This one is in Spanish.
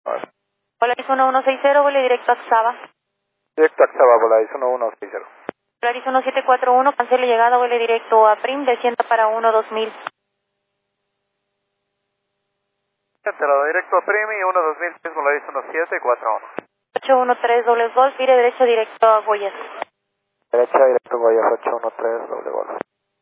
Polaris 1160, vuele directo a Xaba. Directo a Xaba, Polaris 1160. Polaris 1741, cancele llegada, vuele directo a Prim, descienda para 12000. Cancelado, directo a Prim y 12000, Polaris 1741. 813 doble golf, gire derecho directo a Goyas. Derecha, directo a Goyas, 813 doble golf.